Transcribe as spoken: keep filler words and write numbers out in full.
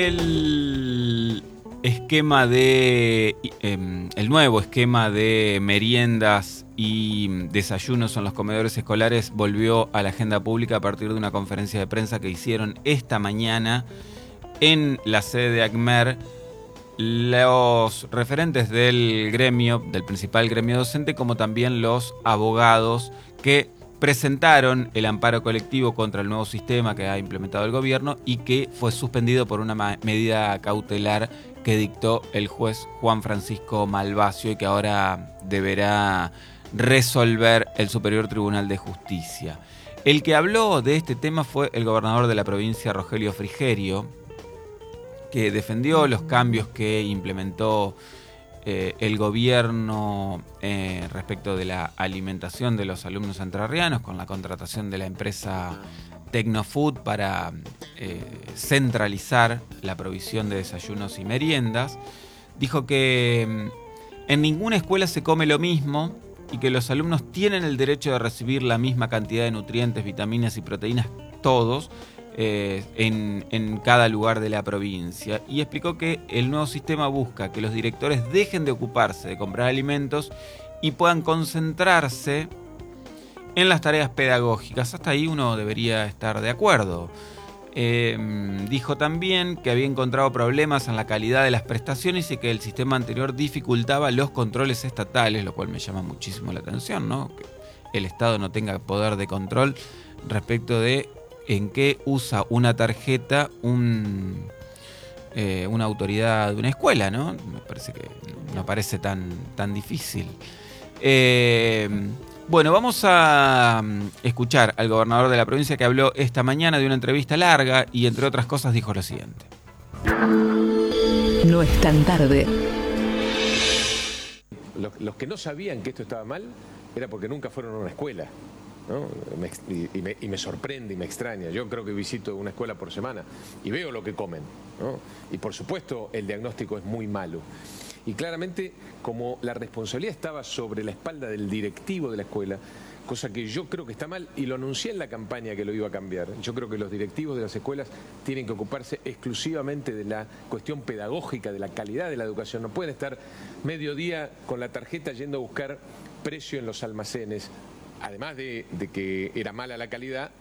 El esquema de eh, el nuevo esquema de meriendas y desayunos en los comedores escolares volvió a la agenda pública a partir de una conferencia de prensa que hicieron esta mañana en la sede de ACMER los referentes del gremio, del principal gremio docente, como también los abogados que presentaron el amparo colectivo contra el nuevo sistema que ha implementado el gobierno y que fue suspendido por una medida cautelar que dictó el juez Juan Francisco Malvacio y que ahora deberá resolver el Superior Tribunal de Justicia. El que habló de este tema fue el gobernador de la provincia, Rogelio Frigerio, que defendió los cambios que implementó eh, el gobierno eh, respecto de la alimentación de los alumnos entrerrianos con la contratación de la empresa Tecnofood para eh, centralizar la provisión de desayunos y meriendas. Dijo que en ninguna escuela se come lo mismo y que los alumnos tienen el derecho de recibir la misma cantidad de nutrientes, vitaminas y proteínas todos, Eh, en, en cada lugar de la provincia, y explicó que el nuevo sistema busca que los directores dejen de ocuparse de comprar alimentos y puedan concentrarse en las tareas pedagógicas. Hasta ahí uno debería estar de acuerdo. Eh, dijo también que había encontrado problemas en la calidad de las prestaciones y que el sistema anterior dificultaba los controles estatales, lo cual me llama muchísimo la atención, ¿no? Que el Estado no tenga poder de control respecto de en qué usa una tarjeta un, eh, una autoridad de una escuela, ¿no? Me parece que no parece tan, tan difícil. Eh, bueno, vamos a escuchar al gobernador de la provincia que habló esta mañana de una entrevista larga y entre otras cosas dijo lo siguiente. No es tan tarde. Los, los que no sabían que esto estaba mal era porque nunca fueron a una escuela, ¿no? Me, y, y, me, y me sorprende y me extraña. Yo creo que visito una escuela por semana y veo lo que comen, ¿no? Y por supuesto el diagnóstico es muy malo. Y claramente, como la responsabilidad estaba sobre la espalda del directivo de la escuela, cosa que yo creo que está mal, y lo anuncié en la campaña que lo iba a cambiar. Yo creo que los directivos de las escuelas tienen que ocuparse exclusivamente de la cuestión pedagógica, de la calidad de la educación. No pueden estar mediodía con la tarjeta yendo a buscar precio en los almacenes, además de, de que era mala la calidad,